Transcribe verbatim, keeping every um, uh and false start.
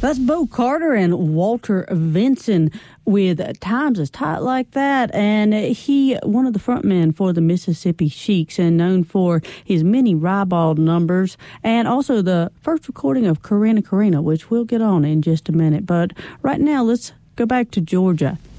That's Bo Carter and Walter Vinson with Times Is Tight Like That. And he, one of the frontmen for the Mississippi Sheiks and known for his many ribald numbers and also the first recording of Corrina Corrina, which we'll get on in just a minute. But right now, let's go back to Georgia.